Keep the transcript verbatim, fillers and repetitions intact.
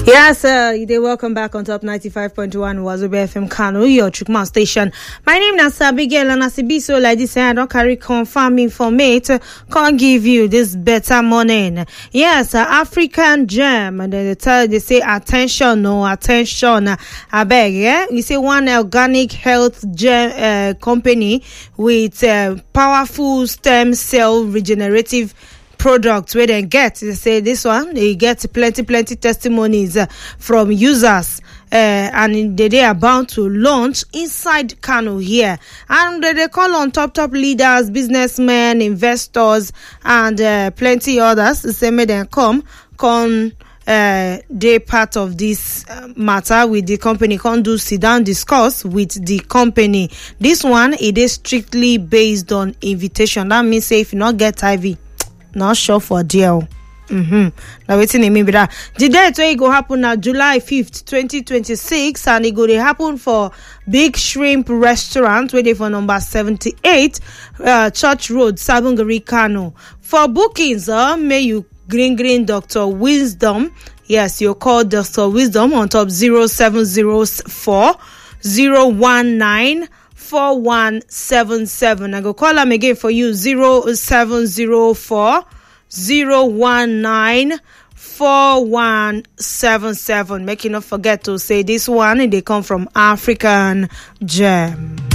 Yes, uh, they welcome back on top ninety-five point one Wazobia F M Kano, your Chukma station. My name is Abigail and Asibiso, like this, I don't carry confirm information, can't give you this better morning. Yes, uh, African gem, and they tell, they say attention, no attention. I beg, yeah. We say one organic health gem uh, company with uh, powerful stem cell regenerative products where they get, they say this one, they get plenty, plenty testimonies uh, from users, uh, and they, they are bound to launch inside Kano here. And uh, they call on top, top leaders, businessmen, investors, and uh, plenty others. The same way they come, come, uh, they part of this uh, matter with the company, can do sit down, discuss with the company. This one, it is strictly based on invitation. That means say if you not get I V, not sure for deal. Mm-hmm. Now waiting in me be that. The date where it go happen now July fifth, twenty twenty-six, and it go to happen for Big Shrimp Restaurant, where they for number seventy-eight, uh, Church Road, Sabungari, Kano. For bookings, uh, may you green green Doctor Wisdom. Yes, you call Doctor Wisdom on top zero seven zero four zero one nine four one seven seven. I go call them again for you zero seven zero four zero one nine four one seven seven. Make you not forget to say this one, they come from African Gem.